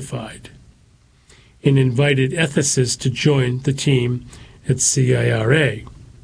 certified and invited ethicists to join the team at CIRA.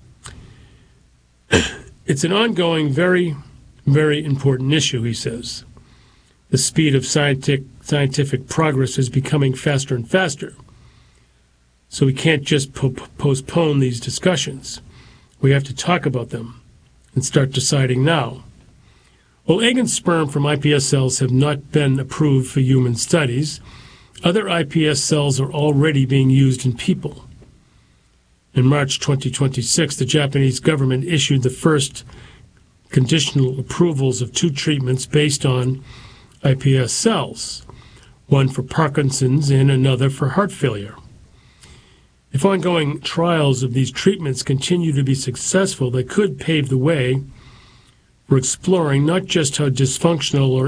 It's an ongoing, very, very important issue, he says. The speed of scientific progress is becoming faster and faster. So we can't just postpone these discussions. We have to talk about them and start deciding now. Well, egg and sperm from iPS cells have not been approved for human studies. Other iPS cells are already being used in people. In March 2026, the Japanese government issued the first conditional approvals of 2 treatments based on iPS cells, one for Parkinson's and another for heart failure. If ongoing trials of these treatments continue to be successful, they could pave the way for exploring not just how dysfunctional or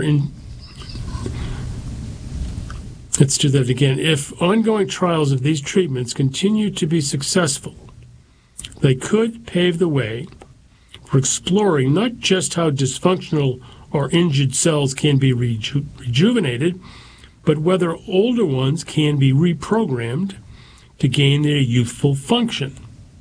Let's do that again. If ongoing trials of these treatments continue to be successful, they could pave the way for exploring not just how dysfunctional or injured cells can be rejuvenated, but whether older ones can be reprogrammed to gain their youthful function.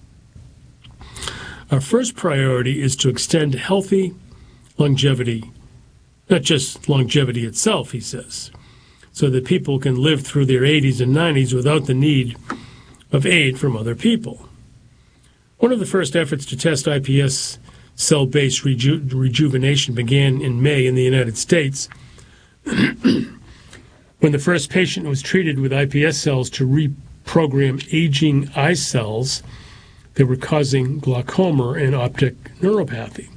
Our first priority is to extend healthy longevity, not just longevity itself, he says, so that people can live through their 80s and 90s without the need of aid from other people. One of the first efforts to test iPS cell-based rejuvenation began in May in the United States when the first patient was treated with iPS cells to reprogram aging eye cells that were causing glaucoma and optic neuropathy.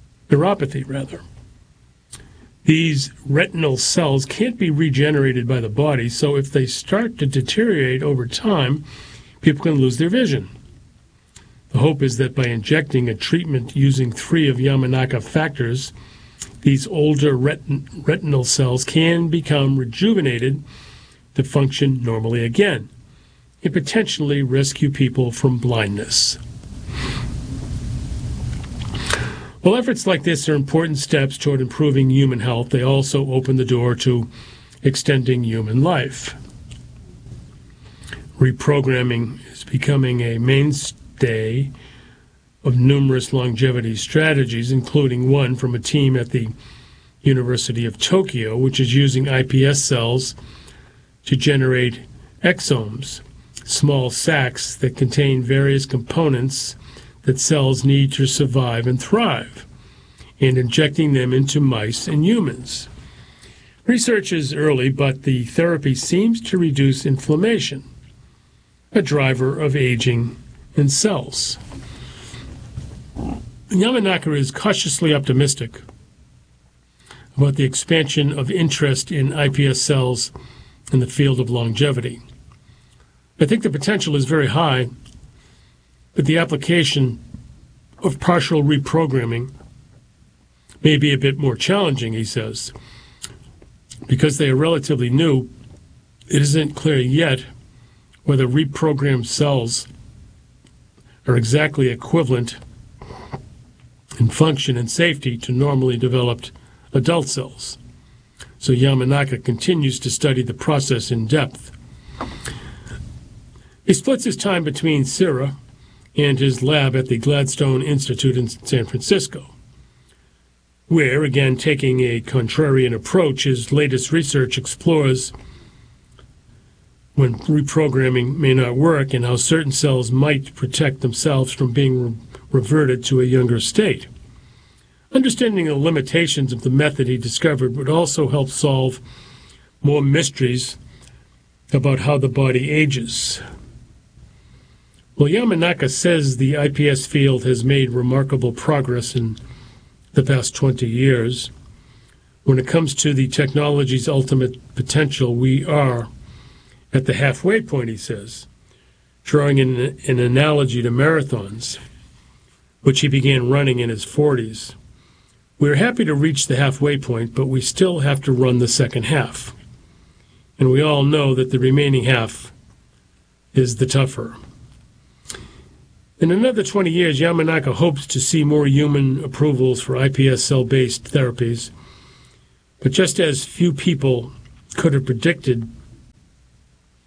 These retinal cells can't be regenerated by the body, so if they start to deteriorate over time, people can lose their vision. The hope is that by injecting a treatment using 3 of Yamanaka factors, these older retinal cells can become rejuvenated to function normally again and potentially rescue people from blindness. While efforts like this are important steps toward improving human health, they also open the door to extending human life. Reprogramming is becoming a mainstay of numerous longevity strategies, including one from a team at the University of Tokyo, which is using iPS cells to generate exomes, small sacs that contain various components that cells need to survive and thrive, and injecting them into mice and humans. Research is early, but the therapy seems to reduce inflammation, a driver of aging in cells. Yamanaka is cautiously optimistic about the expansion of interest in iPS cells in the field of longevity. I think the potential is very high, but the application of partial reprogramming may be a bit more challenging, he says. Because they are relatively new, it isn't clear yet whether reprogrammed cells are exactly equivalent in function and safety to normally developed adult cells. So Yamanaka continues to study the process in depth. He splits his time between CIRA and his lab at the Gladstone Institute in San Francisco, where, again taking a contrarian approach, his latest research explores when reprogramming may not work and how certain cells might protect themselves from being reverted to a younger state. Understanding the limitations of the method he discovered would also help solve more mysteries about how the body ages. Well, Yamanaka says the iPS field has made remarkable progress in the past 20 years. When it comes to the technology's ultimate potential, we are at the halfway point, he says, drawing an analogy to marathons, which he began running in his 40s. We're happy to reach the halfway point, but we still have to run the second half. And we all know that the remaining half is the tougher. In another 20 years, Yamanaka hopes to see more human approvals for iPS cell-based therapies. But just as few people could have predicted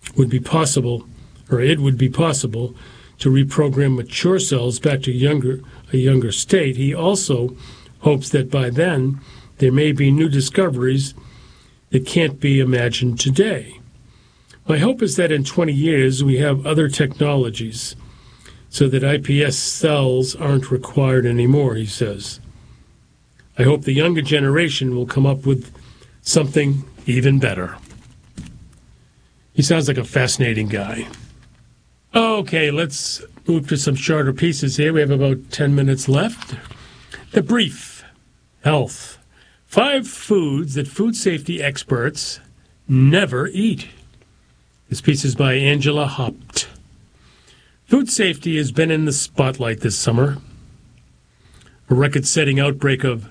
would be possible, or it would be possible, to reprogram mature cells back to a younger state. He also hopes that by then there may be new discoveries that can't be imagined today. My hope is that in 20 years we have other technologies so that iPS cells aren't required anymore, he says. I hope the younger generation will come up with something even better. He sounds like a fascinating guy. Okay, let's move to some shorter pieces here. We have about 10 minutes left. The brief. Health. 5 foods that food safety experts never eat. This piece is by Angela Hopt. Food safety has been in the spotlight this summer. A record-setting outbreak of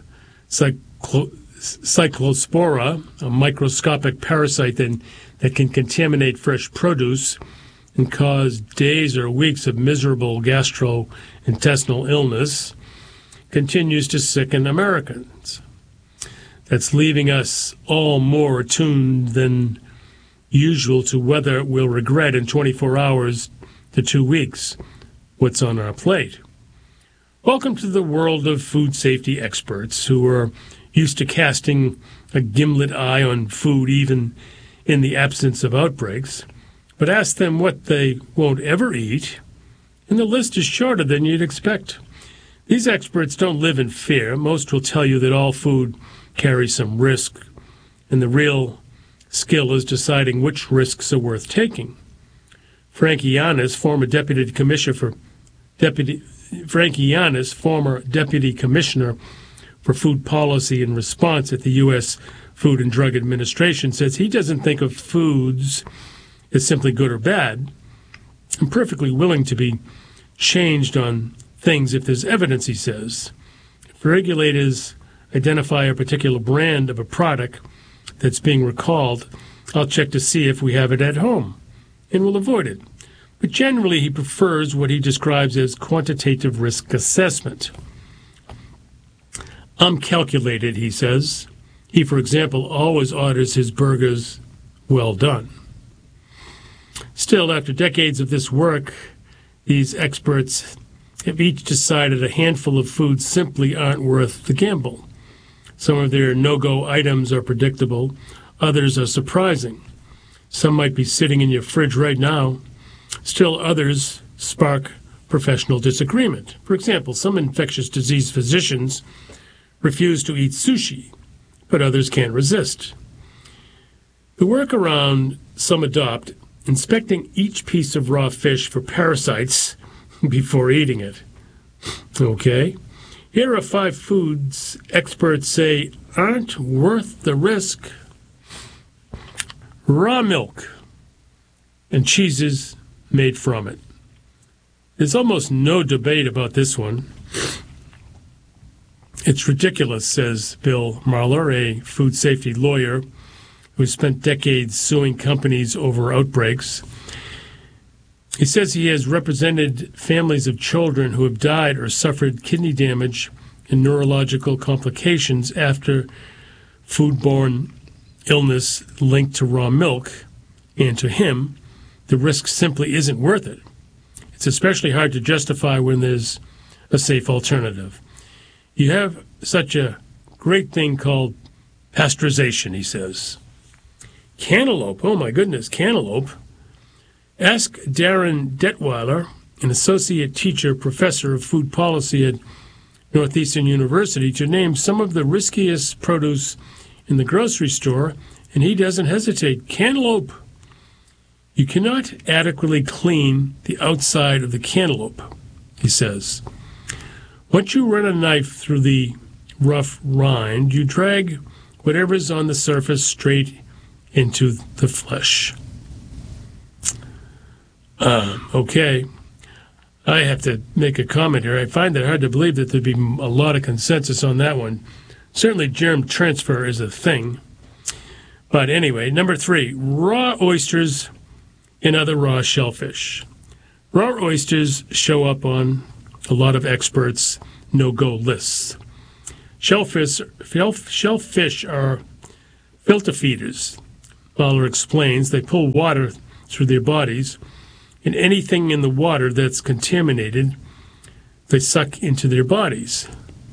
Cyclospora, a microscopic parasite that can contaminate fresh produce and cause days or weeks of miserable gastrointestinal illness, continues to sicken Americans. That's leaving us all more attuned than usual to whether we'll regret in 24 hours to 2 weeks what's on our plate. Welcome to the world of food safety experts who are used to casting a gimlet eye on food even in the absence of outbreaks. But ask them what they won't ever eat, and the list is shorter than you'd expect. These experts don't live in fear. Most will tell you that all food carries some risk, and the real skill is deciding which risks are worth taking. Frankie Yanis, former deputy commissioner for food policy and response at the U.S. Food and Drug Administration, says he doesn't think of foods as simply good or bad. I'm perfectly willing to be changed on things if there's evidence, he says. If regulators identify a particular brand of a product that's being recalled, I'll check to see if we have it at home, and will avoid it. But generally, he prefers what he describes as quantitative risk assessment. I'm calculated, he says. He, for example, always orders his burgers well done. Still, after decades of this work, these experts have each decided a handful of foods simply aren't worth the gamble. Some of their no-go items are predictable. Others are surprising. Some might be sitting in your fridge right now. Still others spark professional disagreement. For example, some infectious disease physicians refuse to eat sushi, but others can't resist. The workaround some adopt, inspecting each piece of raw fish for parasites before eating it. Okay, here are 5 foods experts say aren't worth the risk. Raw milk and cheeses made from it. There's almost no debate about this one. It's ridiculous, says Bill Marler, a food safety lawyer who spent decades suing companies over outbreaks. He says he has represented families of children who have died or suffered kidney damage and neurological complications after foodborne illness linked to raw milk, and to him, the risk simply isn't worth it. It's especially hard to justify when there's a safe alternative. You have such a great thing called pasteurization, he says. Cantaloupe, oh my goodness, cantaloupe. Ask Darren Detweiler, an associate teacher, professor of food policy at Northeastern University, to name some of the riskiest produce in the grocery store, and he doesn't hesitate. Cantaloupe. You cannot adequately clean the outside of the cantaloupe, he says. Once you run a knife through the rough rind, you drag whatever's on the surface straight into the flesh. Okay. I have to make a comment here. I find it hard to believe that there'd be a lot of consensus on that one. Certainly germ transfer is a thing. But anyway, number 3, raw oysters and other raw shellfish. Raw oysters show up on a lot of experts' no-go lists. Shellfish are filter feeders. Fowler explains they pull water through their bodies, and anything in the water that's contaminated, they suck into their bodies.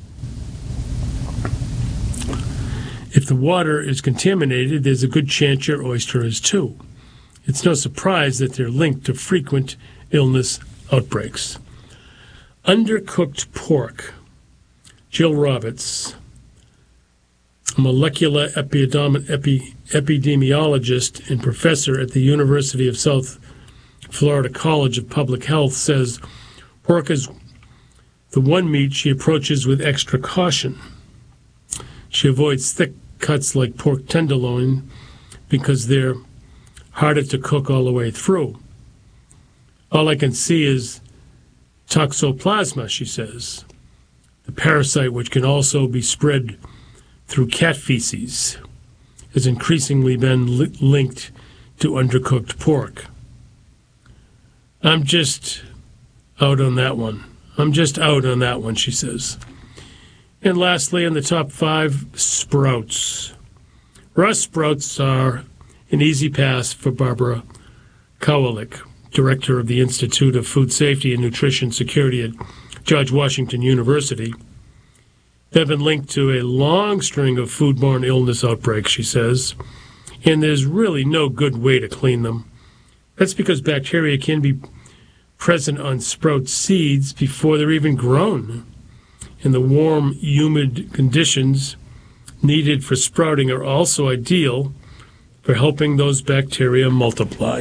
If the water is contaminated, there's a good chance your oyster is too. It's no surprise that they're linked to frequent illness outbreaks. Undercooked pork. Jill Roberts, a molecular epidemiologist and professor at the University of South Florida College of Public Health, says pork is the one meat she approaches with extra caution. She avoids thick cuts like pork tenderloin because they're harder to cook all the way through. All I can see is toxoplasma, she says, the parasite, which can also be spread through cat feces, has increasingly been linked to undercooked pork. I'm just out on that one, she says. And lastly, in the top 5, sprouts. Raw sprouts are an easy pass for Barbara Kowalik, director of the Institute of Food Safety and Nutrition Security at George Washington University. They've been linked to a long string of foodborne illness outbreaks, she says, and there's really no good way to clean them. That's because bacteria can be present on sprout seeds before they're even grown, and the warm, humid conditions needed for sprouting are also ideal for helping those bacteria multiply.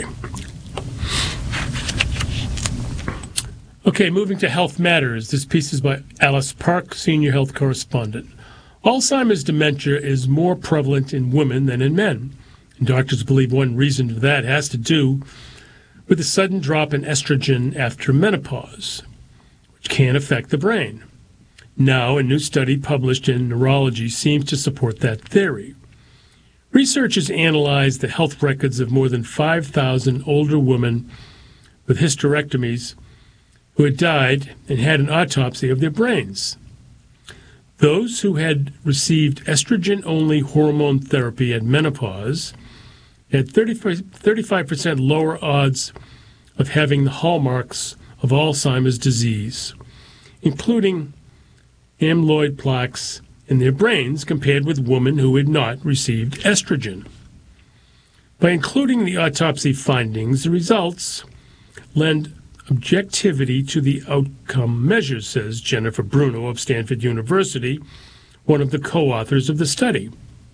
Okay, moving to Health Matters. This piece is by Alice Park, senior health correspondent. Alzheimer's dementia is more prevalent in women than in men. And doctors believe one reason for that has to do with the sudden drop in estrogen after menopause, which can affect the brain. Now, a new study published in Neurology seems to support that theory. Researchers analyzed the health records of more than 5,000 older women with hysterectomies who had died and had an autopsy of their brains. Those who had received estrogen-only hormone therapy at menopause had 35% lower odds of having the hallmarks of Alzheimer's disease, including amyloid plaques in their brains, compared with women who had not received estrogen. By including the autopsy findings, the results lend objectivity to the outcome measures, says Jennifer Bruno of Stanford University, one of the co-authors of the study.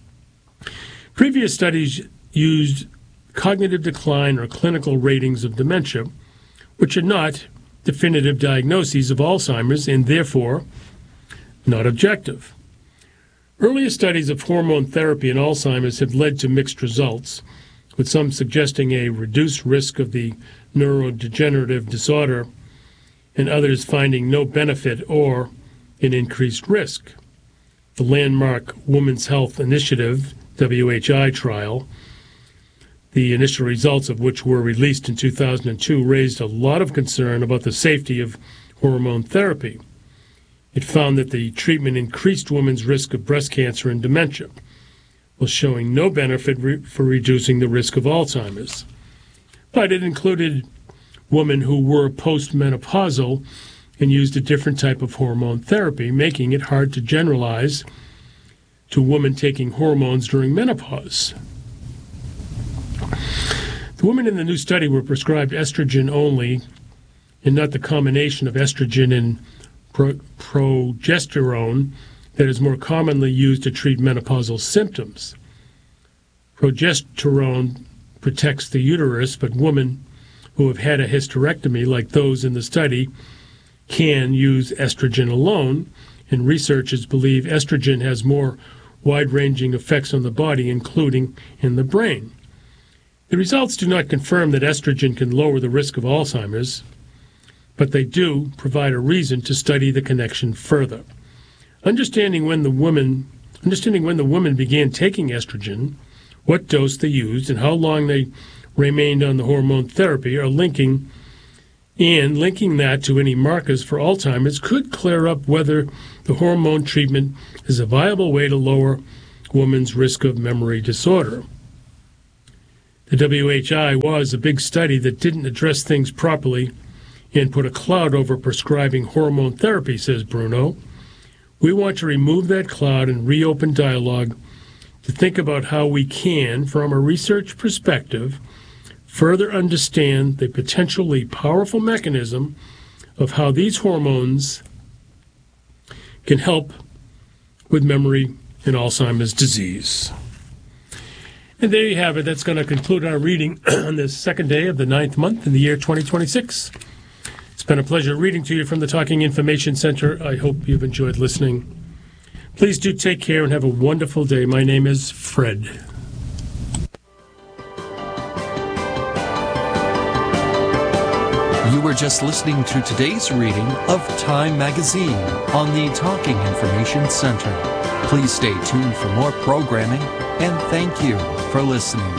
Previous studies used cognitive decline or clinical ratings of dementia, which are not definitive diagnoses of Alzheimer's and therefore not objective. Earlier studies of hormone therapy in Alzheimer's have led to mixed results, with some suggesting a reduced risk of the neurodegenerative disorder and others finding no benefit or an increased risk. The landmark Women's Health Initiative, WHI trial, the initial results of which were released in 2002, raised a lot of concern about the safety of hormone therapy. It found that the treatment increased women's risk of breast cancer and dementia, while showing no benefit for reducing the risk of Alzheimer's. But it included women who were postmenopausal and used a different type of hormone therapy, making it hard to generalize to women taking hormones during menopause. The women in the new study were prescribed estrogen only and not the combination of estrogen and progesterone that is more commonly used to treat menopausal symptoms. Progesterone protects the uterus, but women who have had a hysterectomy, like those in the study, can use estrogen alone, and researchers believe estrogen has more wide-ranging effects on the body, including in the brain. The results do not confirm that estrogen can lower the risk of Alzheimer's, but they do provide a reason to study the connection further. Understanding when the woman began taking estrogen, what dose they used, and how long they remained on the hormone therapy are linking that to any markers for Alzheimer's could clear up whether the hormone treatment is a viable way to lower women's risk of memory disorder. The WHI was a big study that didn't address things properly and put a cloud over prescribing hormone therapy, says Bruno. We want to remove that cloud and reopen dialogue to think about how we can, from a research perspective, further understand the potentially powerful mechanism of how these hormones can help with memory and Alzheimer's disease. And there you have it. That's going to conclude our reading on this second day of the 9th month in the year 2026. It's been a pleasure reading to you from the Talking Information Center. I hope you've enjoyed listening. Please do take care and have a wonderful day. My name is Fred. You were just listening to today's reading of Time Magazine on the Talking Information Center. Please stay tuned for more programming, and thank you for listening.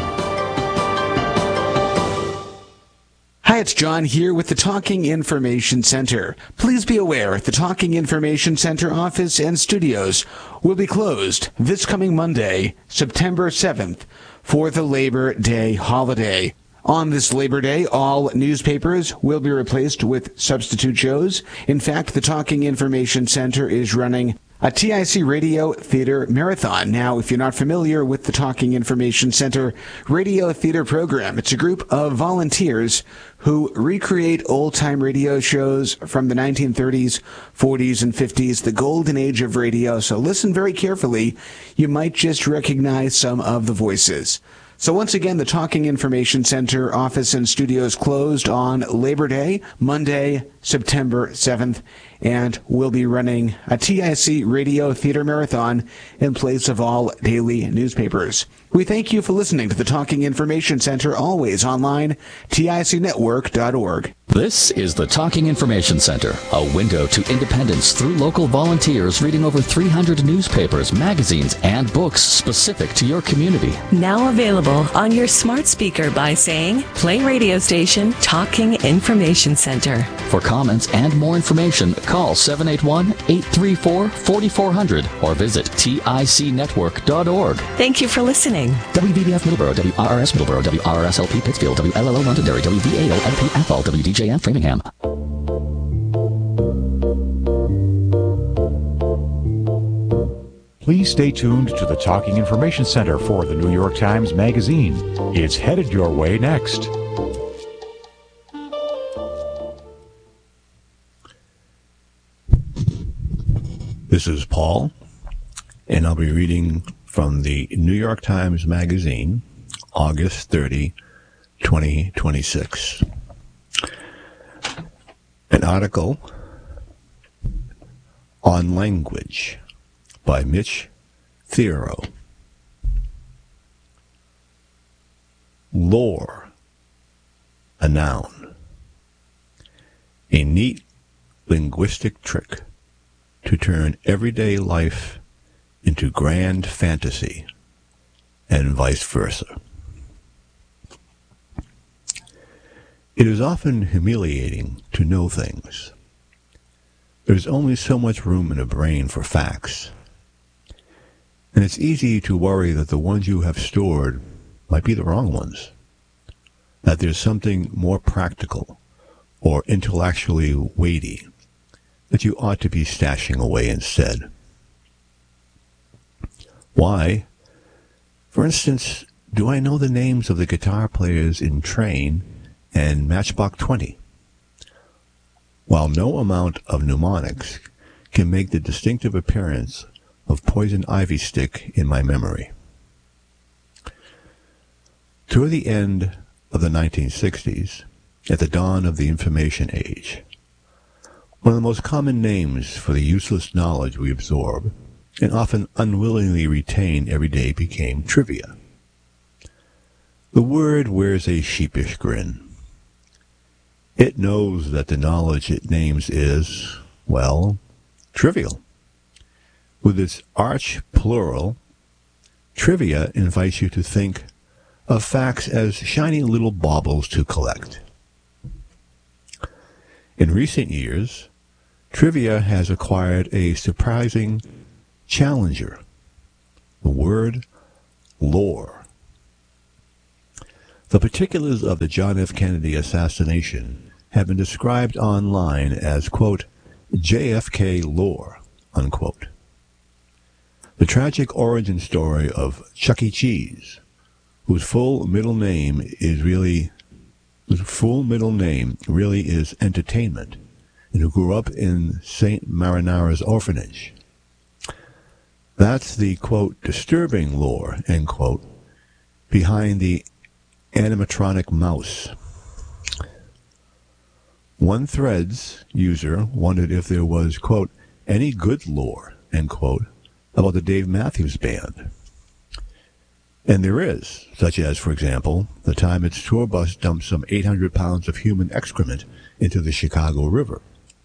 Hi, it's John here with the Talking Information Center. Please be aware the Talking Information Center office and studios will be closed this coming Monday, September 7th, for the Labor Day holiday. On this Labor Day, all newspapers will be replaced with substitute shows. In fact, the Talking Information Center is running a TIC Radio Theater Marathon. Now, if you're not familiar with the Talking Information Center Radio Theater program, it's a group of volunteers who recreate old-time radio shows from the 1930s, 40s, and 50s, the golden age of radio. So listen very carefully. You might just recognize some of the voices. So once again, the Talking Information Center office and studios closed on Labor Day, Monday, September 7th, and we'll be running a TIC Radio Theater Marathon in place of all daily newspapers. We thank you for listening to the Talking Information Center, always online, ticnetwork.org. This is the Talking Information Center, a window to independence through local volunteers reading over 300 newspapers, magazines, and books specific to your community. Now available on your smart speaker by saying, play radio station Talking Information Center. For comments and more information, call 781-834-4400 or visit ticnetwork.org. Thank you for listening. WVBF Middleborough, WRRS Middleborough, WRSLP Pittsfield, WLLO Londonderry, WVAO LP Athol, WDJN Framingham. Please stay tuned to the Talking Information Center for the New York Times Magazine. It's headed your way next. This is Paul, and I'll be reading from the New York Times Magazine, August 30, 2026. An article on language by Mitch Thiero. Lore, a noun. A neat linguistic trick to turn everyday life into grand fantasy, and vice versa. It is often humiliating to know things. There's only so much room in a brain for facts, and it's easy to worry that the ones you have stored might be the wrong ones, that there's something more practical or intellectually weighty that you ought to be stashing away instead. Why, for instance, do I know the names of the guitar players in Train and Matchbox 20, while no amount of mnemonics can make the distinctive appearance of Poison Ivy stick in my memory? Toward the end of the 1960s, at the dawn of the information age, one of the most common names for the useless knowledge we absorb and often unwillingly retain every day became trivia. The word wears a sheepish grin. It knows that the knowledge it names is, well, trivial. With its arch plural, trivia invites you to think of facts as shiny little baubles to collect. In recent years, trivia has acquired a surprising challenger, the word lore. The particulars of the John F. Kennedy assassination have been described online as, quote, JFK lore, unquote. The tragic origin story of Chuck E. Cheese, whose full middle name really is Entertainment, and who grew up in St. Marinara's orphanage. That's the, quote, disturbing lore, end quote, behind the animatronic mouse. One Threads user wondered if there was, quote, any good lore, end quote, about the Dave Matthews Band. And there is, such as, for example, the time its tour bus dumped some 800 pounds of human excrement into the Chicago River.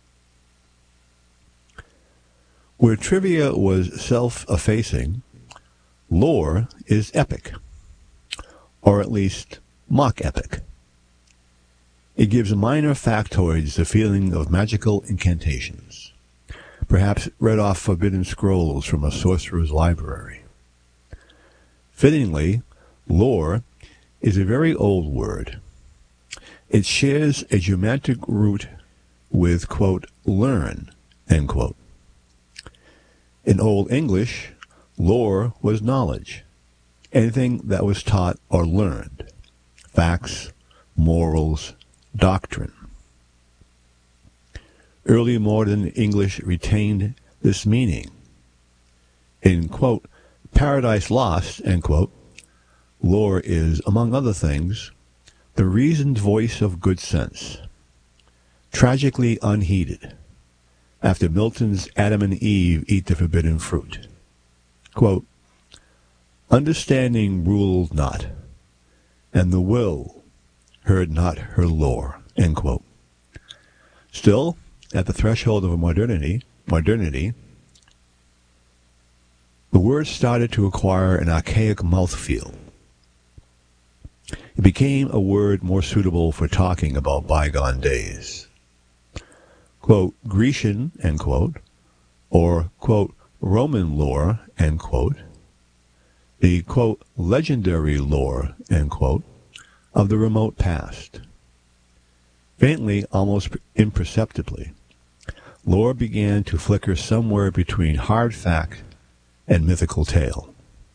Where trivia was self-effacing, lore is epic, or at least mock-epic. It gives minor factoids the feeling of magical incantations, perhaps read off forbidden scrolls from a sorcerer's library. Fittingly, lore is a very old word. It shares a Germanic root with, quote, learn, end quote. In Old English, lore was knowledge, anything that was taught or learned, facts, morals, doctrine. Early modern English retained this meaning. In, quote, Paradise Lost, end quote, lore is, among other things, the reasoned voice of good sense, tragically unheeded, after Milton's Adam and Eve eat the forbidden fruit. Quote, understanding ruled not, and the will heard not her lore, end quote. Still, at the threshold of modernity, the word started to acquire an archaic mouthfeel. It became a word more suitable for talking about bygone days. Quote, Grecian, end quote, or, quote, Roman lore, end quote, the, quote, legendary lore, end quote, of the remote past. Faintly, almost imperceptibly, lore began to flicker somewhere between hard fact and mythical tale.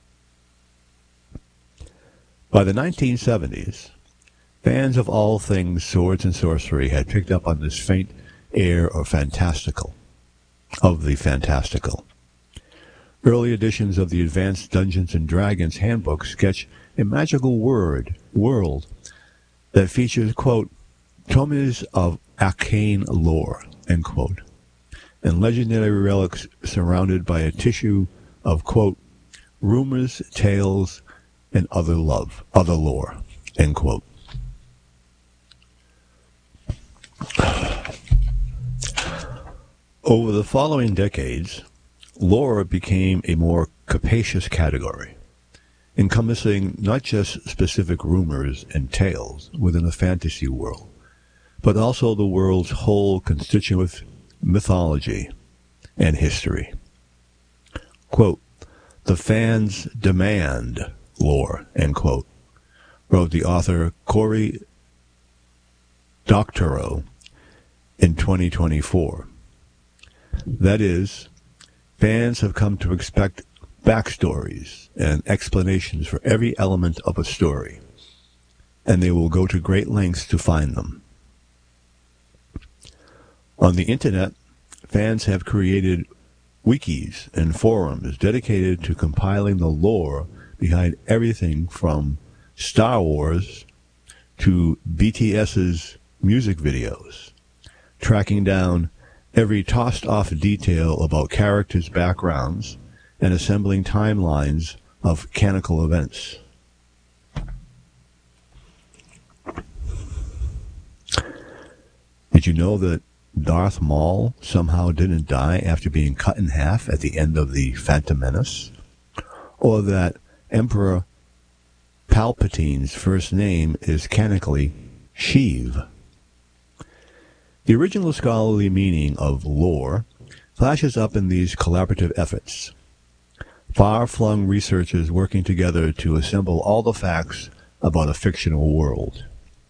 By the 1970s, fans of all things swords and sorcery had picked up on this faint air of the fantastical. Early editions of the Advanced Dungeons & Dragons Handbook sketch a magical world that features, quote, tomes of arcane lore, end quote, and legendary relics surrounded by a tissue of, quote, rumors, tales, and other lore, end quote. Over the following decades, lore became a more capacious category, encompassing not just specific rumors and tales within a fantasy world, but also the world's whole constituent mythology and history. Quote, the fans demand lore, end quote, wrote the author Cory Doctorow in 2024. That is, fans have come to expect backstories and explanations for every element of a story, and they will go to great lengths to find them. On the internet, fans have created wikis and forums dedicated to compiling the lore behind everything from Star Wars to BTS's music videos, tracking down every tossed-off detail about characters' backgrounds and assembling timelines of canonical events. Did you know that Darth Maul somehow didn't die after being cut in half at the end of The Phantom Menace? Or that Emperor Palpatine's first name is canonically Sheev? The original scholarly meaning of lore flashes up in these collaborative efforts. Far-flung researchers working together to assemble all the facts about a fictional world.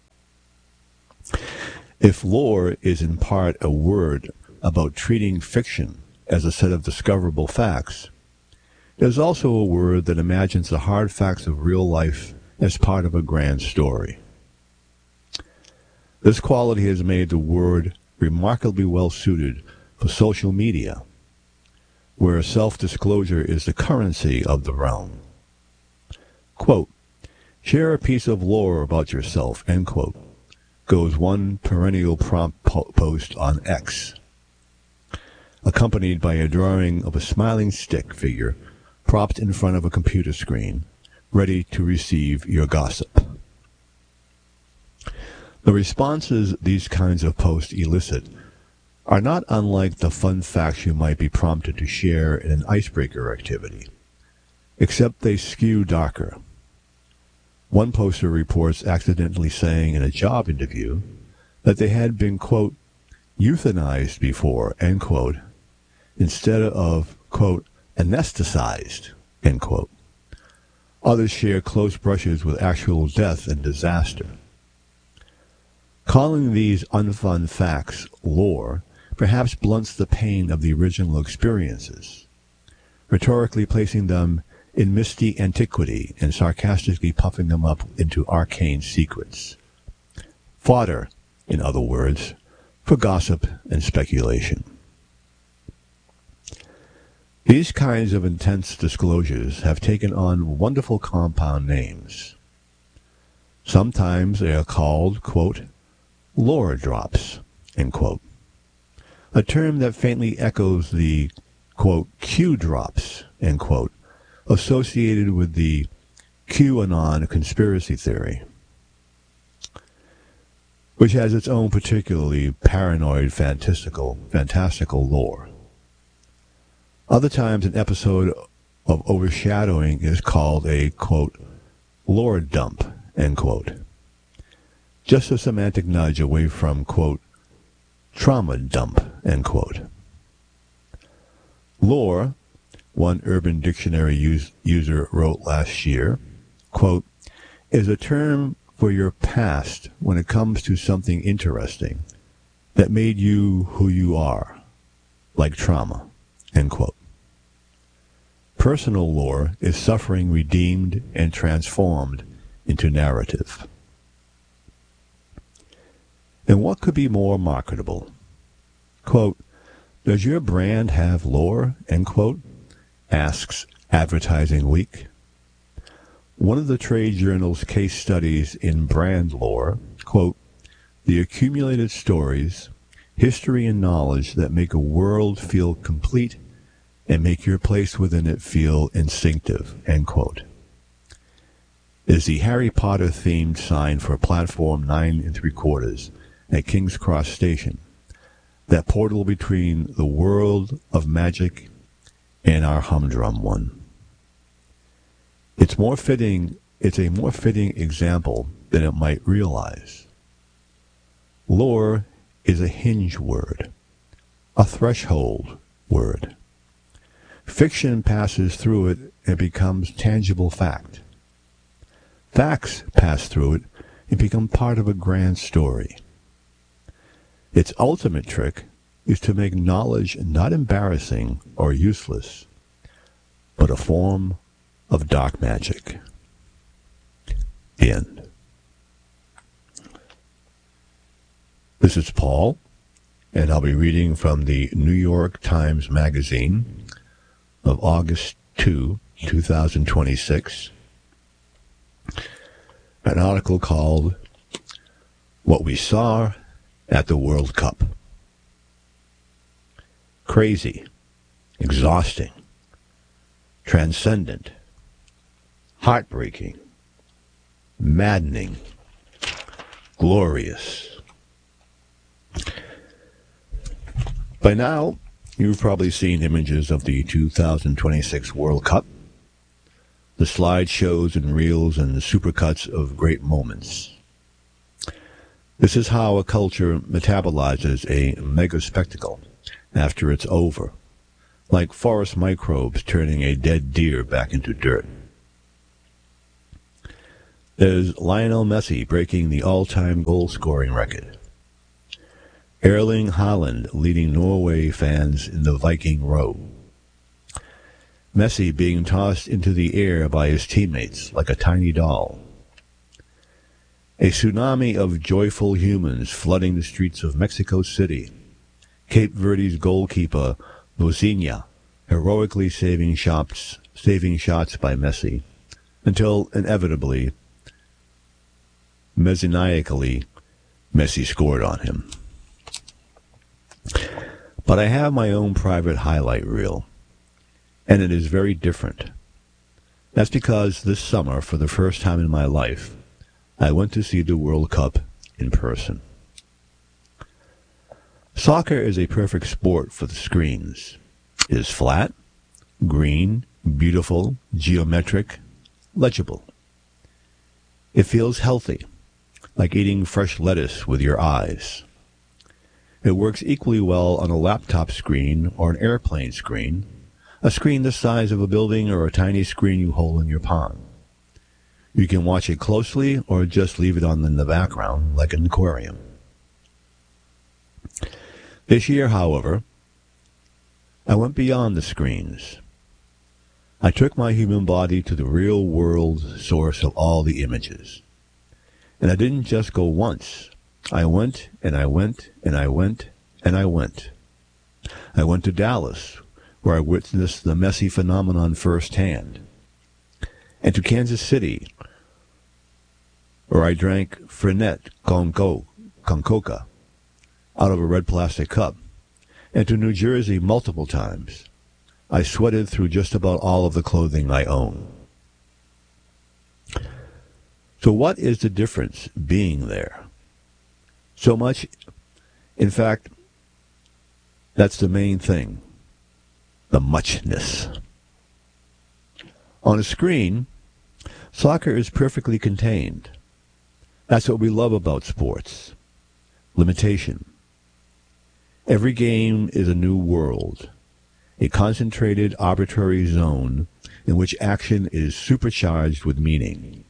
If lore is in part a word about treating fiction as a set of discoverable facts, it is also a word that imagines the hard facts of real life as part of a grand story. This quality has made the word remarkably well suited for social media, where self-disclosure is the currency of the realm. Quote, share a piece of lore about yourself, end quote, goes one perennial prompt post on X, accompanied by a drawing of a smiling stick figure propped in front of a computer screen, ready to receive your gossip. The responses these kinds of posts elicit are not unlike the fun facts you might be prompted to share in an icebreaker activity, except they skew darker. One poster reports accidentally saying in a job interview that they had been, quote, euthanized before, end quote, instead of, quote, anesthetized, end quote. Others share close brushes with actual death and disaster. Calling these unfun facts lore perhaps blunts the pain of the original experiences, rhetorically placing them in misty antiquity and sarcastically puffing them up into arcane secrets. Fodder, in other words, for gossip and speculation. These kinds of intense disclosures have taken on wonderful compound names. Sometimes they are called, quote, lore drops, end quote, a term that faintly echoes the, quote, Q drops, end quote, associated with the QAnon conspiracy theory, which has its own particularly paranoid, fantastical lore. Other times an episode of overshadowing is called a, quote, lore dump, end quote, just a semantic nudge away from, quote, trauma dump, end quote. Lore, one Urban Dictionary user wrote last year, quote, is a term for your past when it comes to something interesting that made you who you are, like trauma, end quote. Personal lore is suffering redeemed and transformed into narrative. And what could be more marketable? Quote, does your brand have lore, end quote, asks Advertising Week. One of the trade journal's case studies in brand lore, quote, the accumulated stories, history, and knowledge that make a world feel complete and make your place within it feel instinctive, end quote, is the Harry Potter themed sign for platform 9 3/4 at King's Cross Station, that portal between the world of magic and our humdrum one. It's a more fitting example than it might realize. Lore is a hinge word, a threshold word. Fiction passes through it and becomes tangible fact. Facts pass through it and become part of a grand story. Its ultimate trick is to make knowledge not embarrassing or useless, but a form of dark magic. The end. This is Paul, and I'll be reading from the New York Times Magazine of August 2, 2026, an article called What We Saw at the World Cup. Crazy, exhausting, transcendent, heartbreaking, maddening, glorious. By now, you've probably seen images of the 2026 World Cup, the slideshows and reels and supercuts of great moments. This is how a culture metabolizes a mega spectacle after it's over, like forest microbes turning a dead deer back into dirt. There's Lionel Messi breaking the all-time goal-scoring record. Erling Haaland leading Norway fans in the Viking Row. Messi being tossed into the air by his teammates like a tiny doll. A tsunami of joyful humans flooding the streets of Mexico City. Cape Verde's goalkeeper, Luzinha, heroically saving shots by Messi, until inevitably, Messi scored on him. But I have my own private highlight reel, and it is very different. That's because this summer, for the first time in my life, I went to see the World Cup in person. Soccer is a perfect sport for the screens. It is flat, green, beautiful, geometric, legible. It feels healthy, like eating fresh lettuce with your eyes. It works equally well on a laptop screen or an airplane screen, a screen the size of a building or a tiny screen you hold in your palm. You can watch it closely or just leave it on in the background like an aquarium. This year, however, I went beyond the screens. I took my human body to the real world source of all the images. And I didn't just go once. I went and I went and I went and I went. I went to Dallas, where I witnessed the Messi phenomenon firsthand, and to Kansas City, where I drank Fernet con Coca out of a red plastic cup, and to New Jersey multiple times. I sweated through just about all of the clothing I own. So what is the difference being there? So much, in fact, that's the main thing, the muchness. On a screen, soccer is perfectly contained. That's what we love about sports. Limitation. Every game is a new world, a concentrated arbitrary zone in which action is supercharged with meaning.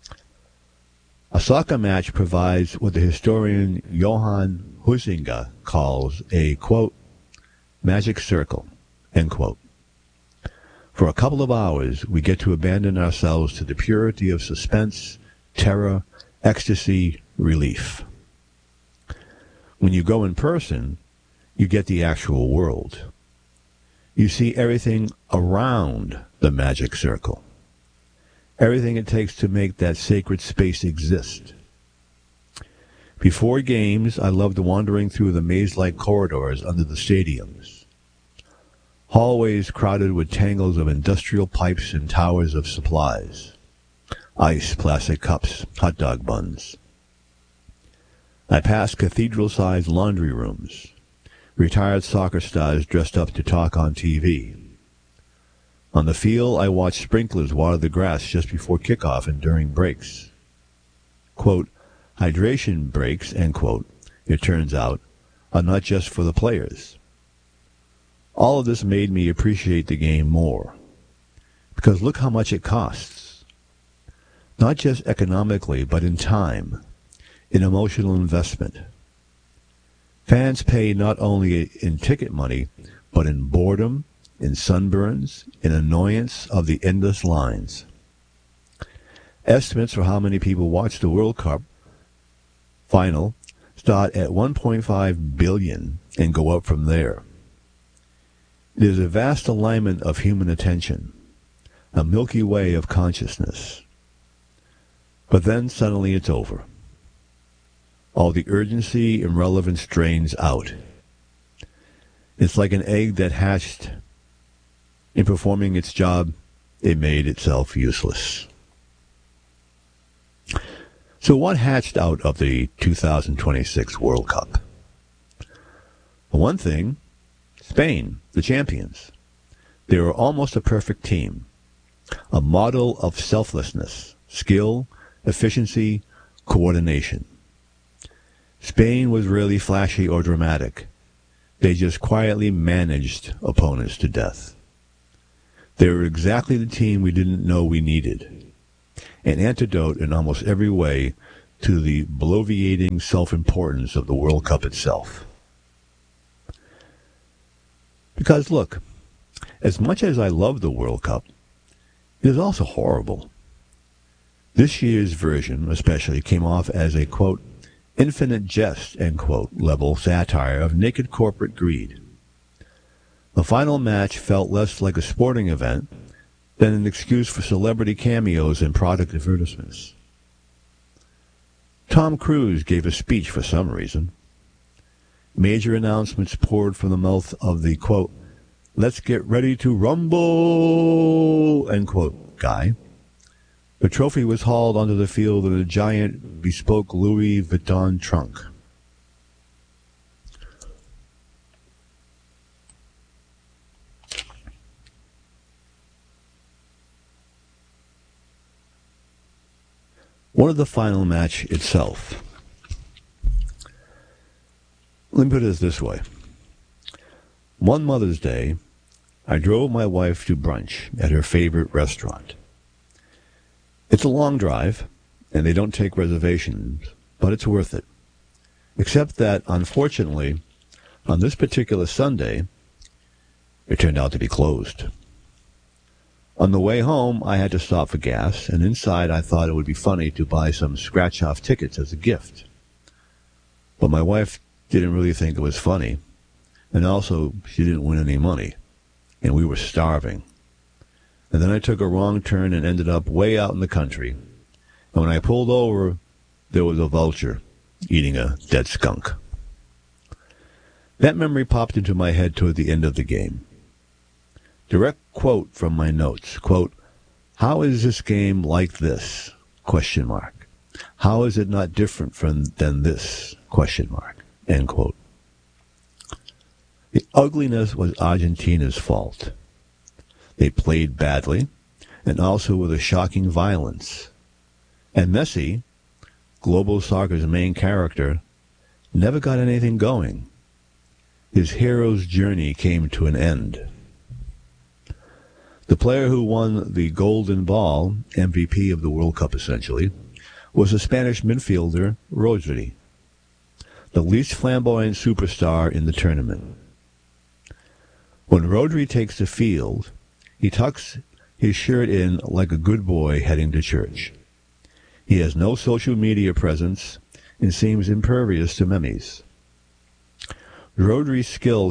A soccer match provides what the historian Johann Huizinga calls a, quote, magic circle, end quote. For a couple of hours, we get to abandon ourselves to the purity of suspense, terror, ecstasy, relief. When you go in person, you get the actual world. You see everything around the magic circle. Everything it takes to make that sacred space exist. Before games, I loved wandering through the maze-like corridors under the stadiums. Hallways crowded with tangles of industrial pipes and towers of supplies. Ice, plastic cups, hot dog buns. I passed cathedral-sized laundry rooms. Retired soccer stars dressed up to talk on TV. On the field, I watched sprinklers water the grass just before kickoff and during breaks. Quote, hydration breaks, end quote, it turns out, are not just for the players. All of this made me appreciate the game more. Because look how much it costs. Not just economically, but in time, in emotional investment. Fans pay not only in ticket money, but in boredom, in sunburns, in annoyance of the endless lines. Estimates for how many people watch the World Cup final start at 1.5 billion and go up from there. It is a vast alignment of human attention, a Milky Way of consciousness. But then suddenly it's over. All the urgency and relevance drains out. It's like an egg that hatched. In performing its job, it made itself useless. So what hatched out of the 2026 World Cup? For one thing, Spain, the champions. They were almost a perfect team. A model of selflessness, skill, efficiency, coordination. Spain was really flashy or dramatic. They just quietly managed opponents to death. They were exactly the team we didn't know we needed. an antidote in almost every way to the bloviating self-importance of the World Cup itself. Because, look, as much as I love the World Cup, it is also horrible. This year's version, especially, came off as a, quote, infinite jest, end quote, level satire of naked corporate greed. The final match felt less like a sporting event than an excuse for celebrity cameos and product advertisements. Tom Cruise gave a speech for some reason. Major announcements poured from the mouth of the, quote, let's get ready to rumble, end quote, guy. The trophy was hauled onto the field in a giant bespoke Louis Vuitton trunk. What of the final match itself? Let me put it this way. One Mother's Day, I drove my wife to brunch at her favorite restaurant. It's a long drive, and they don't take reservations, but it's worth it. Except that, unfortunately, on this particular Sunday, it turned out to be closed. On the way home, I had to stop for gas, and inside I thought it would be funny to buy some scratch-off tickets as a gift. But my wife didn't really think it was funny, and also she didn't win any money, and we were starving. And then I took a wrong turn and ended up way out in the country, and when I pulled over, there was a vulture eating a dead skunk. That memory popped into my head toward the end of the game. Direct quote from my notes, quote, how is this game like this? Question mark. How is it not different than this? Question mark. End quote. The ugliness was Argentina's fault. They played badly, and also with a shocking violence. And Messi, global soccer's main character, never got anything going. His hero's journey came to an end. The player who won the Golden Ball, MVP of the World Cup essentially, was the Spanish midfielder Rodri, the least flamboyant superstar in the tournament. When Rodri takes the field, he tucks his shirt in like a good boy heading to church. He has no social media presence and seems impervious to memes. Rodri's skill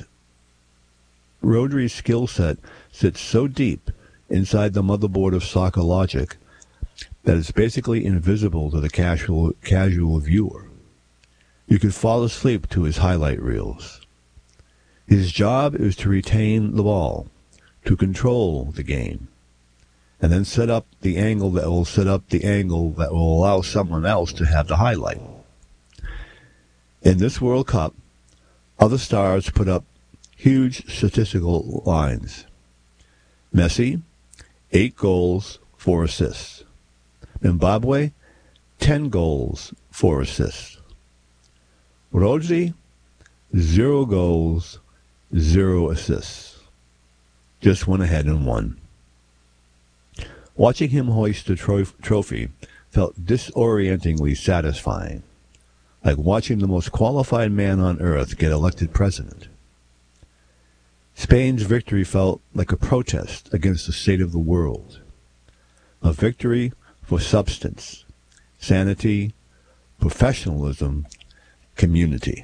set sits so deep inside the motherboard of soccer logic that it's basically invisible to the casual viewer. You could fall asleep to his highlight reels. His job is to retain the ball, to control the game, and then set up the angle that will allow someone else to have the highlight. In this World Cup, other stars put up huge statistical lines. Messi, 8 goals, 4 assists. Zimbabwe, 10 goals, 4 assists. Rodri, 0 goals, 0 assists. Just went ahead and won. Watching him hoist the trophy felt disorientingly satisfying, like watching the most qualified man on earth get elected president. Spain's victory felt like a protest against the state of the world, a victory for substance, sanity, professionalism, community.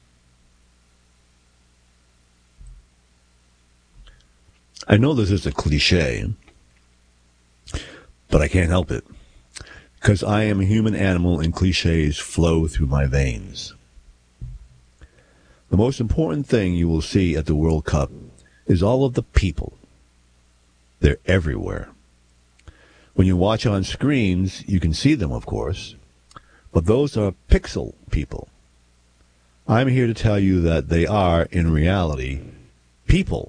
I know this is a cliche, but I can't help it, because I am a human animal and cliches flow through my veins. The most important thing you will see at the World Cup is all of the people. They're everywhere. When you watch on screens, you can see them, of course, but those are pixel people. I'm here to tell you that they are, in reality, people.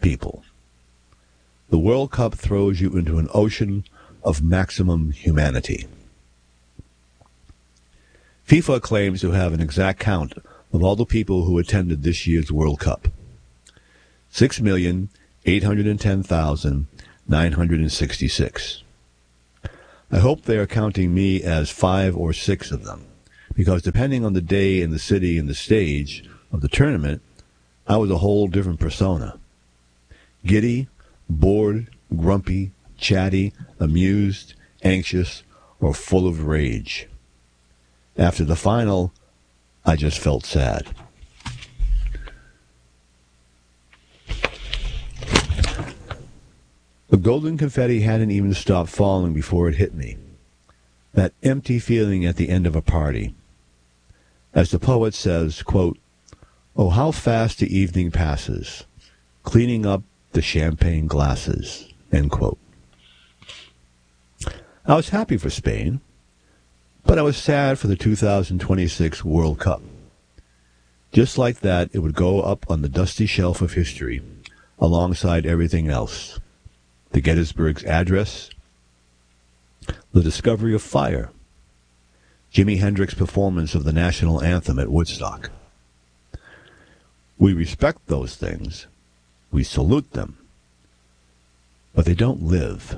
The World Cup throws you into an ocean of maximum humanity. FIFA claims to have an exact count of all the people who attended this year's World Cup. 6,810,966. I hope they are counting me as 5 or 6 of them, because depending on the day and the city and the stage of the tournament, I was a whole different persona. Giddy, bored, grumpy, chatty, amused, anxious, or full of rage. After the final, I just felt sad. The golden confetti hadn't even stopped falling before it hit me. That empty feeling at the end of a party. As the poet says, quote, "Oh, how fast the evening passes, cleaning up the champagne glasses," end quote. I was happy for Spain, but I was sad for the 2026 World Cup. Just like that, it would go up on the dusty shelf of history alongside everything else. The Gettysburg's Address, the discovery of fire, Jimi Hendrix's performance of the national anthem at Woodstock. We respect those things. We salute them. But they don't live.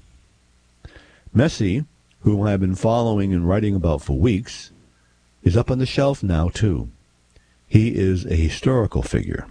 Messi, whom I have been following and writing about for weeks, is up on the shelf now, too. He is a historical figure.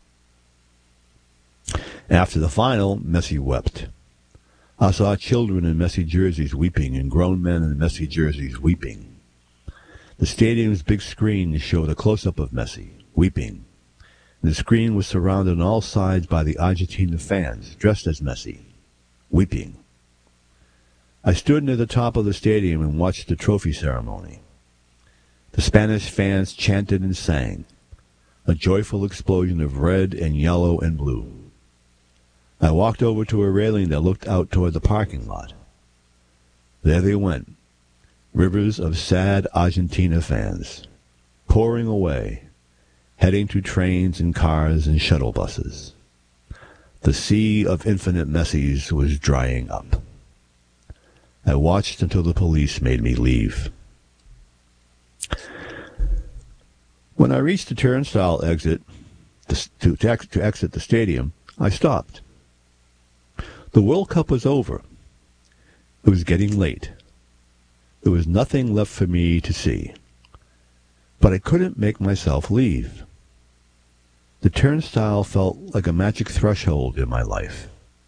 After the final, Messi wept. I saw children in Messi jerseys weeping and grown men in Messi jerseys weeping. The stadium's big screen showed a close-up of Messi, weeping. The screen was surrounded on all sides by the Argentina fans, dressed as Messi, weeping. I stood near the top of the stadium and watched the trophy ceremony. The Spanish fans chanted and sang, a joyful explosion of red and yellow and blue. I walked over to a railing that looked out toward the parking lot. There they went, rivers of sad Argentina fans, pouring away, heading to trains and cars and shuttle buses. The sea of infinite Messis was drying up. I watched until the police made me leave. When I reached the turnstile exit to exit the stadium, I stopped. The World Cup was over. It was getting late. There was nothing left for me to see. But I couldn't make myself leave. The turnstile felt like a magic threshold in my life.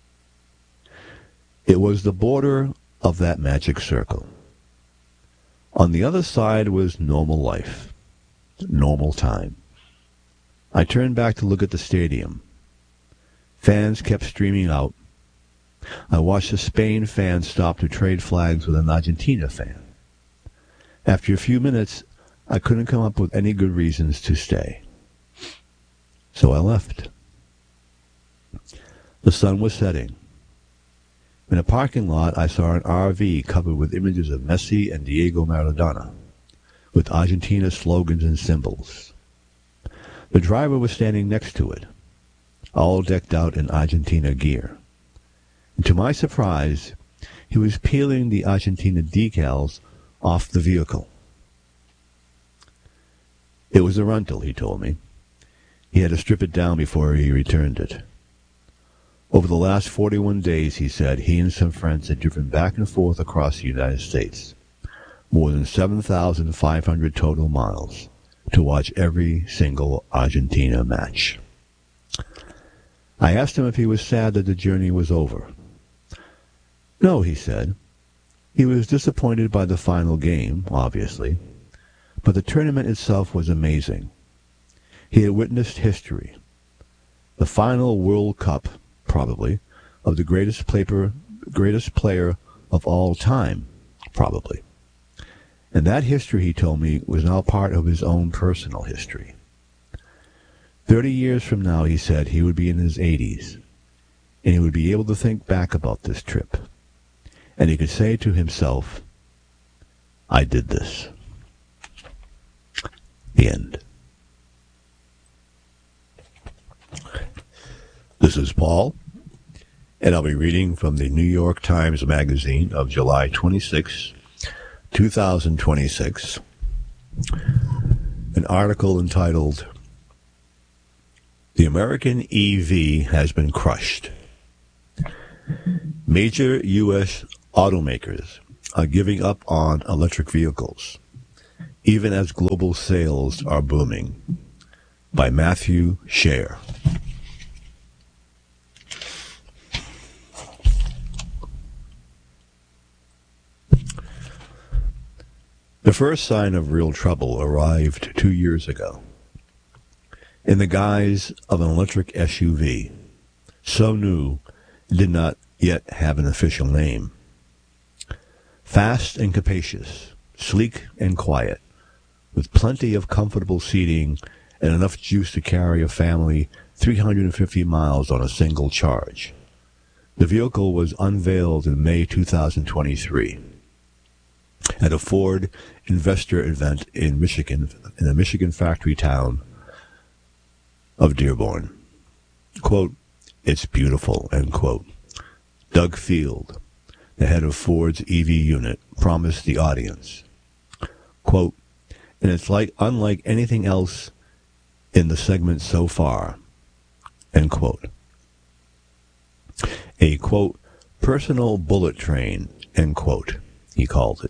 It was the border of that magic circle. On the other side was normal life, normal time. I turned back to look at the stadium. Fans kept streaming out. I watched a Spain fan stop to trade flags with an Argentina fan. After a few minutes, I couldn't come up with any good reasons to stay. So I left. The sun was setting. In a parking lot, I saw an RV covered with images of Messi and Diego Maradona, with Argentina slogans and symbols. The driver was standing next to it, all decked out in Argentina gear. And to my surprise, he was peeling the Argentina decals off the vehicle. It was a rental, he told me. He had to strip it down before he returned it. Over the last 41 days, he said, he and some friends had driven back and forth across the United States, more than 7,500 total miles, to watch every single Argentina match. I asked him if he was sad that the journey was over. No, he said. He was disappointed by the final game, obviously, but the tournament itself was amazing. He had witnessed history. The final World Cup, probably, of the greatest player of all time, probably. And that history, he told me, was now part of his own personal history. 30 years from now, he said, he would be in his 80s, and he would be able to think back about this trip. And he could say to himself, I did this. The end. This is Paul, and I'll be reading from the New York Times Magazine of July 26, 2026, an article entitled, The American EV Has Been Crushed. Major U.S. automakers are giving up on electric vehicles, even as global sales are booming, by Matthew Scher. The first sign of real trouble arrived 2 years ago, in the guise of an electric SUV, so new it did not yet have an official name. Fast and capacious, sleek and quiet, with plenty of comfortable seating and enough juice to carry a family 350 miles on a single charge. The vehicle was unveiled in May 2023 at a Ford investor event in Michigan, in the Michigan factory town of Dearborn. Quote, "It's beautiful," end quote. Doug Field, the head of Ford's EV unit, promised the audience. Quote, "And it's unlike anything else in the segment so far," end quote. A, quote, "personal bullet train," end quote, he called it.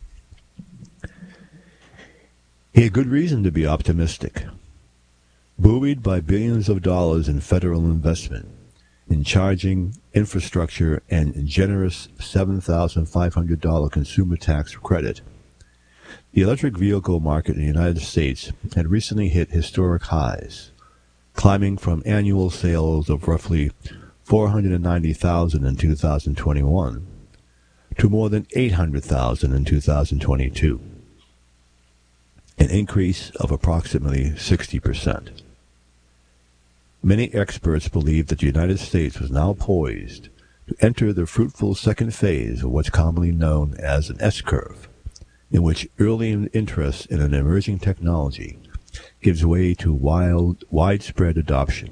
He had good reason to be optimistic. Buoyed by billions of dollars in federal investment in charging infrastructure and generous $7,500 consumer tax credit, the electric vehicle market in the United States had recently hit historic highs, climbing from annual sales of roughly 490,000 in 2021 to more than 800,000 in 2022, an increase of approximately 60%. Many experts believe that the United States was now poised to enter the fruitful second phase of what's commonly known as an S-curve, in which early interest in an emerging technology gives way to widespread adoption.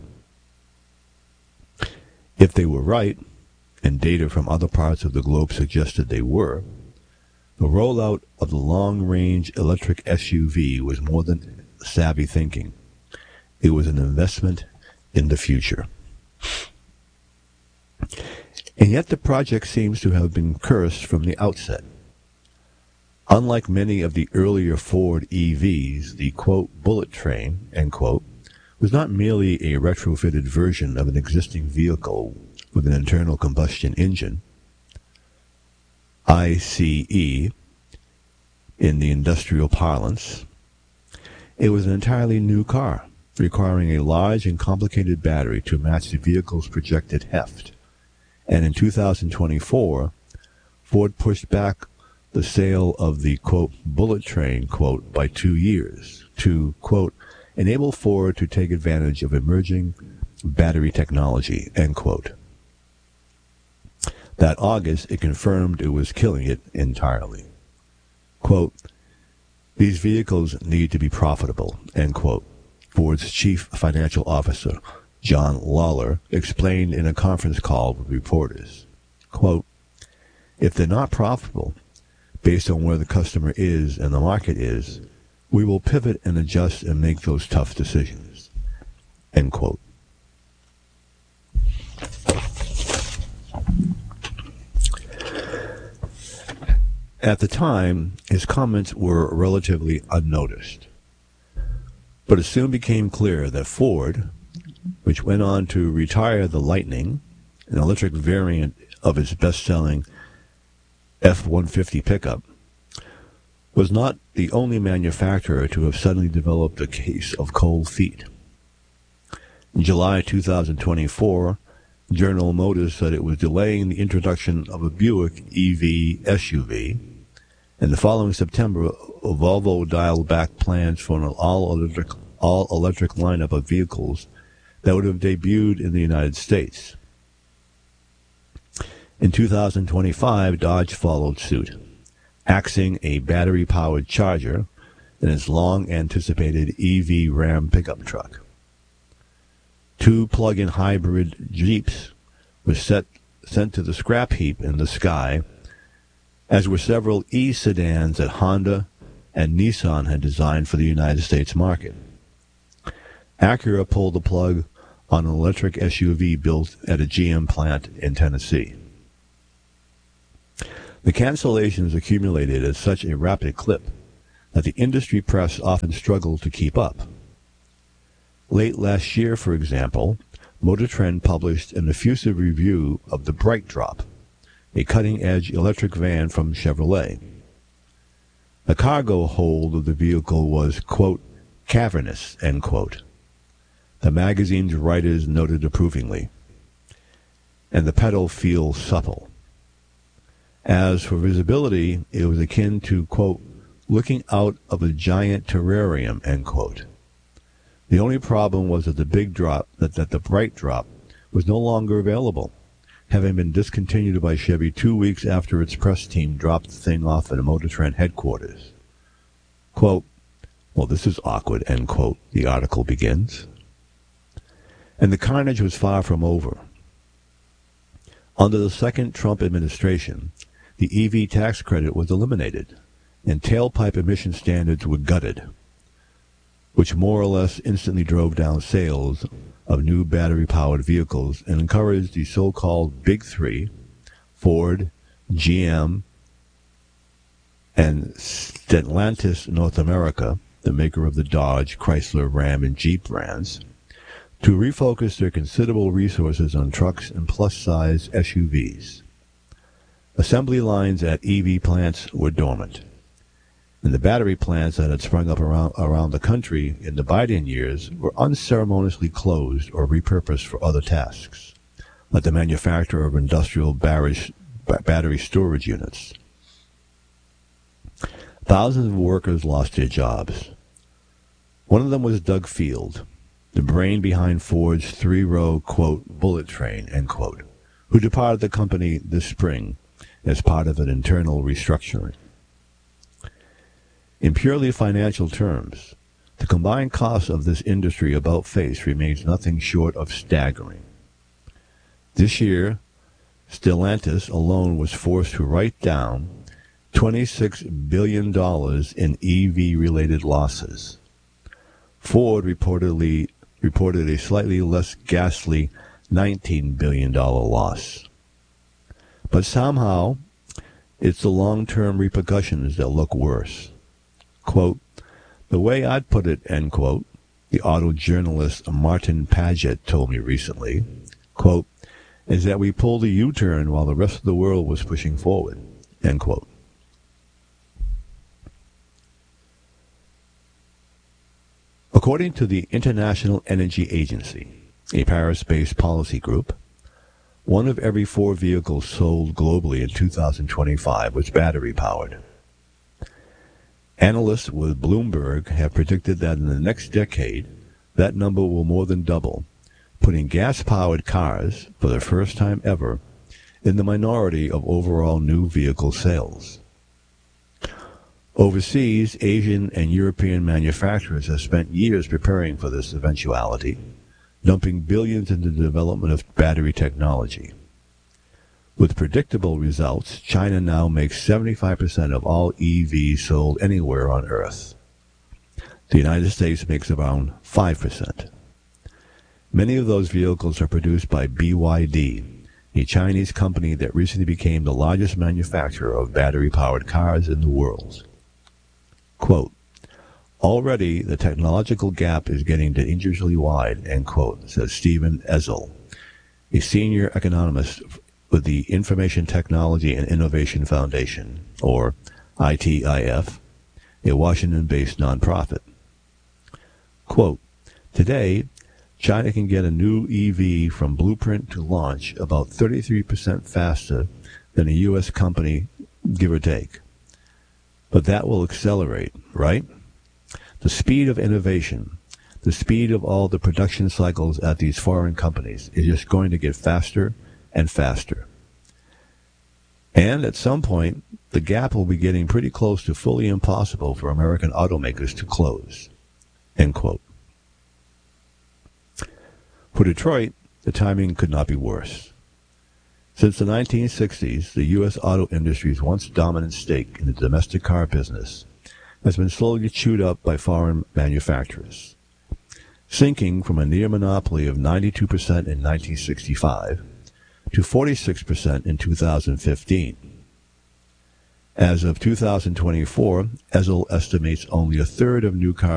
If they were right, and data from other parts of the globe suggested they were, the rollout of the long-range electric SUV was more than savvy thinking. It was an investment in the future. And yet the project seems to have been cursed from the outset. Unlike many of the earlier Ford EVs, the, quote, bullet train, end quote, was not merely a retrofitted version of an existing vehicle with an internal combustion engine, ICE, in the industrial parlance. It was an entirely new car, requiring a large and complicated battery to match the vehicle's projected heft. And in 2024, Ford pushed back the sale of the, quote, bullet train, quote, by 2 years to, quote, enable Ford to take advantage of emerging battery technology, end quote. That August, it confirmed it was killing it entirely. Quote, "These vehicles need to be profitable," end quote. Ford's chief financial officer, John Lawler, explained in a conference call with reporters. Quote, "If they're not profitable, based on where the customer is and the market is, we will pivot and adjust and make those tough decisions," end quote. At the time, his comments were relatively unnoticed. But it soon became clear that Ford, which went on to retire the Lightning, an electric variant of its best-selling F-150 pickup, was not the only manufacturer to have suddenly developed a case of cold feet. In July 2024, General Motors said it was delaying the introduction of a Buick EV SUV, and the following September, Volvo dialed back plans for an all-electric lineup of vehicles that would have debuted in the United States. In 2025, Dodge followed suit, axing a battery-powered Charger in its long-anticipated EV Ram pickup truck. 2 plug-in hybrid Jeeps were sent to the scrap heap in the sky, as were several E-sedans that Honda and Nissan had designed for the United States market. Acura pulled the plug on an electric SUV built at a GM plant in Tennessee. The cancellations accumulated at such a rapid clip that the industry press often struggled to keep up. Late last year, for example, Motor Trend published an effusive review of the BrightDrop, a cutting-edge electric van from Chevrolet. The cargo hold of the vehicle was, quote, cavernous, end quote. The magazine's writers noted approvingly. And the pedal feels supple. As for visibility, it was akin to, quote, looking out of a giant terrarium, end quote. The only problem was that the BrightDrop was no longer available, having been discontinued by Chevy 2 weeks after its press team dropped the thing off at a Motor Trend headquarters. Quote, well, this is awkward, end quote, the article begins. And the carnage was far from over. Under the second Trump administration, the EV tax credit was eliminated, and tailpipe emission standards were gutted, which more or less instantly drove down sales of new battery-powered vehicles and encouraged the so-called Big Three, Ford, GM, and Stellantis North America, the maker of the Dodge, Chrysler, Ram, and Jeep brands, to refocus their considerable resources on trucks and plus-size SUVs. Assembly lines at EV plants were dormant, and the battery plants that had sprung up around the country in the Biden years were unceremoniously closed or repurposed for other tasks, like the manufacture of industrial battery storage units. Thousands of workers lost their jobs. One of them was Doug Field, the brain behind Ford's three-row, quote, bullet train, end quote, who departed the company this spring as part of an internal restructuring. In purely financial terms, the combined cost of this industry about face remains nothing short of staggering. This year, Stellantis alone was forced to write down $26 billion in EV-related losses. Ford reported a slightly less ghastly $19 billion loss. But somehow, it's the long-term repercussions that look worse. Quote, the way I'd put it, end quote, the auto journalist Martin Paget told me recently, quote, is that we pulled a U-turn while the rest of the world was pushing forward, end quote. According to the International Energy Agency, a Paris-based policy group, 1 of every 4 vehicles sold globally in 2025 was battery-powered. Analysts with Bloomberg have predicted that in the next decade, that number will more than double, putting gas-powered cars, for the first time ever, in the minority of overall new vehicle sales. Overseas, Asian and European manufacturers have spent years preparing for this eventuality, dumping billions into the development of battery technology. With predictable results, China now makes 75% of all EVs sold anywhere on Earth. The United States makes around 5%. Many of those vehicles are produced by BYD, a Chinese company that recently became the largest manufacturer of battery-powered cars in the world. Quote, already the technological gap is getting dangerously wide, end quote, says Stephen Ezel, a senior economist with the Information Technology and Innovation Foundation, or ITIF, a Washington-based nonprofit. Quote, today, China can get a new EV from blueprint to launch about 33% faster than a U.S. company, give or take. But that will accelerate, right? The speed of innovation, the speed of all the production cycles at these foreign companies is just going to get faster and faster. And at some point, the gap will be getting pretty close to fully impossible for American automakers to close, end quote. For Detroit, the timing could not be worse. Since the 1960s, the U.S. auto industry's once dominant stake in the domestic car business has been slowly chewed up by foreign manufacturers, sinking from a near monopoly of 92% in 1965 to 46% in 2015. As of 2024, Ezel estimates only a third of new cars